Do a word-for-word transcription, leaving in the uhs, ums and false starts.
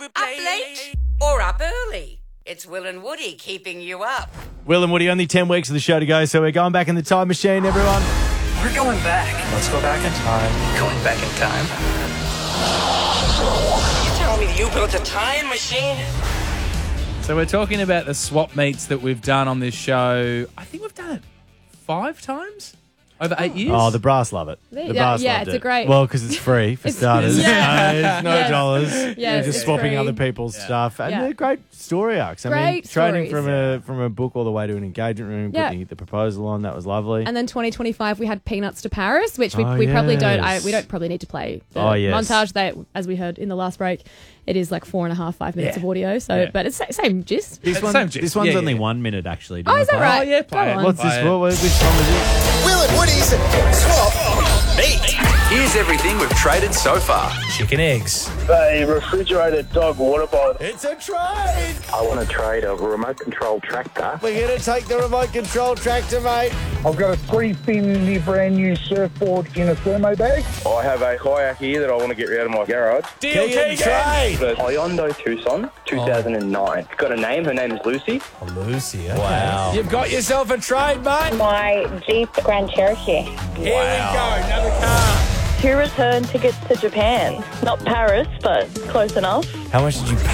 Up late or up early? It's Will and Woody keeping you up. Will and Woody, only ten weeks of the show to go, so we're going back in the time machine, everyone. We're going back. Let's go back in time. Going back in time. You tell me you built a time machine? So we're talking about the swap meets that we've done on this show. I think we've done it five times over eight years. Oh, the brass love it. There- The yeah, brass yeah, loved it's a it. great- Well, because it's free for starters. Yeah. No, there's no Yes. dollars. Yes, You're just it's swapping free. other people's stuff. And Yeah. they're great story arcs. I mean, Great trading stories. from a from a book all the way to an engagement room, Yeah. putting the proposal on, that was lovely. And then twenty twenty-five, we had Peanuts to Paris, which we, Oh, we probably don't. I, yes. we don't probably need to play the Oh, yes. montage. That, as we heard in the last break, it is like four and a half, five minutes Yeah. of audio. So, Yeah. but it's the same gist. this It's one, same gist. this one's Yeah, only yeah. one minute, actually. Do Oh, you is that wanna play right? Oh, yeah, play Go it. on. What's this? Play it. What, which one was this? Will and Woody's Swap Meet. Here's everything we've traded so far. Chicken eggs. A refrigerated dog water bottle. It's a trade. I want to trade a remote control tractor. We're going to take the remote control tractor, mate. I've got a three fifty brand new surfboard in a thermo bag. I have a kayak here that I want to get rid of my garage. Deal, Get Keegan. trade. The Hyundai Tucson, two thousand nine. It's got a name. Her name is Lucy. Lucy. Wow. You've got yourself a trade, mate. My Jeep Grand Cherokee. Here we go, another car. Two return tickets to Japan. Not Paris, but close enough. How much did you pay?